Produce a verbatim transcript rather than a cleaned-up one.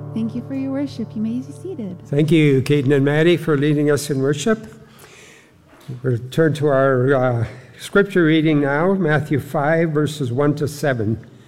Thank you for your worship. You may be seated. Thank you, Caden and Maddie, for leading us in worship. We'll turn to our uh, scripture reading now, Matthew five, verses one to seven.